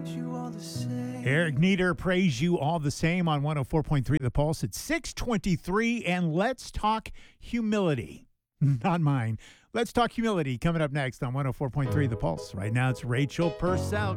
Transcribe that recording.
Eric Nieder, Praise You All the Same on 104.3 The Pulse at 6:23, and let's talk humility. Not mine. Let's talk humility coming up next on 104.3 The Pulse. Right now it's Rachel Purcell.